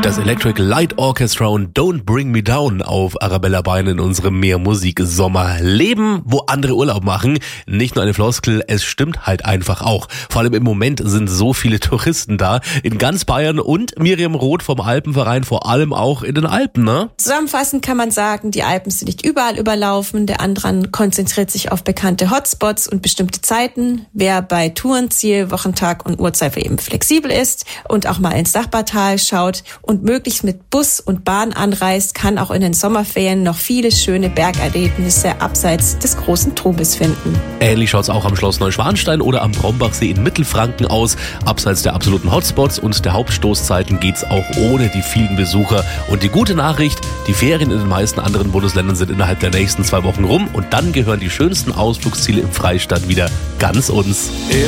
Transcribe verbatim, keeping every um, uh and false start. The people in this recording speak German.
Das Electric Light Orchestra und Don't Bring Me Down auf Arabella Beine in unserem Meermusik-Sommer. Leben, wo andere Urlaub machen. Nicht nur eine Floskel, es stimmt halt einfach auch. Vor allem im Moment sind so viele Touristen da. In ganz Bayern und Miriam Roth vom Alpenverein vor allem auch in den Alpen, ne? Zusammenfassend kann man sagen, die Alpen sind nicht überall überlaufen. Der Andran konzentriert sich auf bekannte Hotspots und bestimmte Zeiten. Wer bei Tourenziel, Wochentag und Uhrzeit eben flexibel ist und auch mal ins Nachbartal schaut und möglichst mit Bus und Bahn anreist, kann auch in den Sommerferien noch viele schöne Bergerlebnisse abseits des großen Trubels finden. Ähnlich schaut's auch am Schloss Neuschwanstein oder am Brombachsee in Mittelfranken aus. Abseits der absoluten Hotspots und der Hauptstoßzeiten geht's auch ohne die vielen Besucher. Und die gute Nachricht, die Ferien in den meisten anderen Bundesländern sind innerhalb der nächsten zwei Wochen rum und dann gehören die schönsten Ausflugsziele im Freistaat wieder ganz uns.